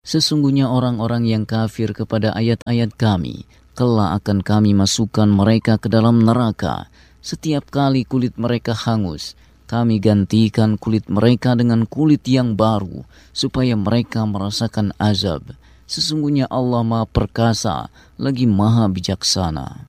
Sesungguhnya orang-orang yang kafir kepada ayat-ayat kami, kelak akan kami masukkan mereka ke dalam neraka. Setiap kali kulit mereka hangus, kami gantikan kulit mereka dengan kulit yang baru, supaya mereka merasakan azab. Sesungguhnya Allah Maha Perkasa, lagi Maha Bijaksana.